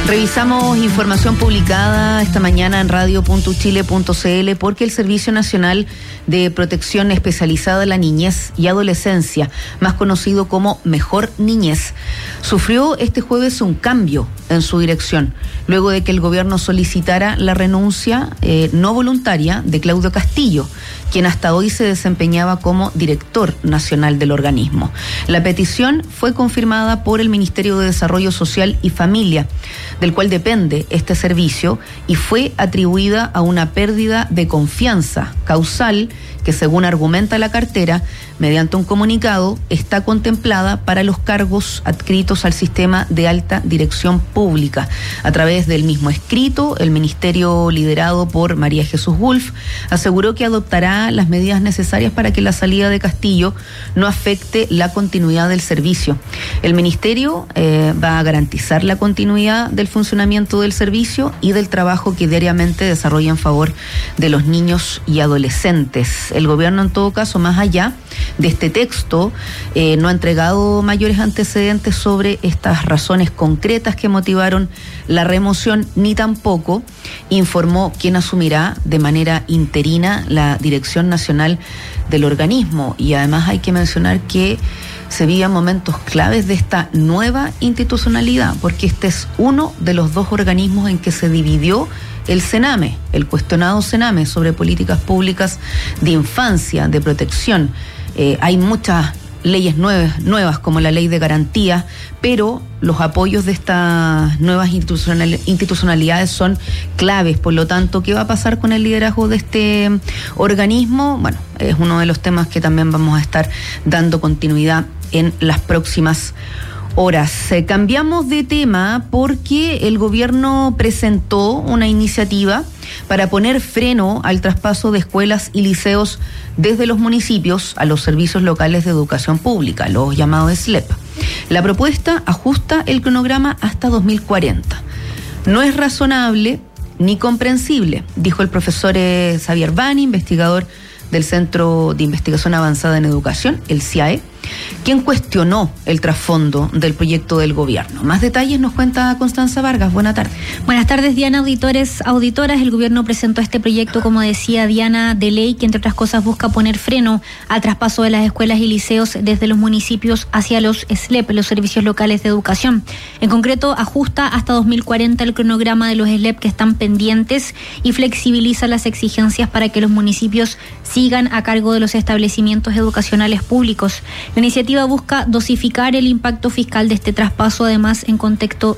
Revisamos información publicada esta mañana en radio.chile.cl porque el Servicio Nacional de Protección Especializada a la Niñez y Adolescencia, más conocido como Mejor Niñez, sufrió este jueves un cambio en su dirección, luego de que el gobierno solicitara la renuncia no voluntaria de Claudio Castillo, quien hasta hoy se desempeñaba como director nacional del organismo. La petición fue confirmada por el Ministerio de Desarrollo Social y Familia, del cual depende este servicio, y fue atribuida a una pérdida de confianza causal que, según argumenta la cartera, mediante un comunicado, está contemplada para los cargos adscritos al sistema de alta dirección pública. A través del mismo escrito, el ministerio, liderado por María Jesús Wolf, aseguró que adoptará las medidas necesarias para que la salida de Castillo no afecte la continuidad del servicio. El ministerio va a garantizar la continuidad del funcionamiento del servicio y del trabajo que diariamente desarrolla en favor de los niños y adolescentes. El gobierno, en todo caso, más allá de este texto, no ha entregado mayores antecedentes sobre estas razones concretas que motivaron la remoción, ni tampoco informó quién asumirá de manera interina la dirección nacional del organismo. Y además hay que mencionar que se vivían momentos claves de esta nueva institucionalidad, porque este es uno de los dos organismos en que se dividió el CENAME, el cuestionado CENAME sobre políticas públicas de infancia, de protección. Hay muchas leyes nuevas, como la ley de garantía, pero los apoyos de estas nuevas institucionalidades son claves. Por lo tanto, ¿qué va a pasar con el liderazgo de este organismo? Bueno, es uno de los temas que también vamos a estar dando continuidad en las próximas horas. Cambiamos de tema porque el gobierno presentó una iniciativa para poner freno al traspaso de escuelas y liceos desde los municipios a los servicios locales de educación pública, los llamados SLEP. La propuesta ajusta el cronograma hasta 2040. No es razonable ni comprensible, dijo el profesor Xavier Bani, investigador del Centro de Investigación Avanzada en Educación, el CIAE, quien cuestionó el trasfondo del proyecto del gobierno. Más detalles nos cuenta Constanza Vargas. Buenas tardes. Buenas tardes, Diana, auditores, auditoras. El gobierno presentó este proyecto, como decía Diana, de ley que, entre otras cosas, busca poner freno al traspaso de las escuelas y liceos desde los municipios hacia los SLEP, los servicios locales de educación. En concreto, ajusta hasta 2040 el cronograma de los SLEP que están pendientes y flexibiliza las exigencias para que los municipios sigan a cargo de los establecimientos educacionales públicos. La iniciativa busca dosificar el impacto fiscal de este traspaso, además en contexto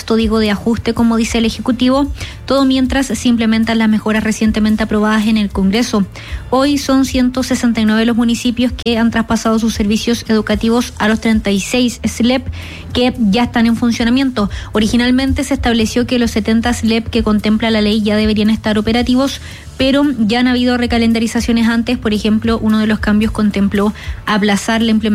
de ajuste, como dice el Ejecutivo, todo mientras se implementan las mejoras recientemente aprobadas en el Congreso. Hoy son 169 los municipios que han traspasado sus servicios educativos a los 36 SLEP que ya están en funcionamiento. Originalmente se estableció que los 70 SLEP que contempla la ley ya deberían estar operativos, pero ya han habido recalendarizaciones antes. Por ejemplo, uno de los cambios contempló aplazar la implementación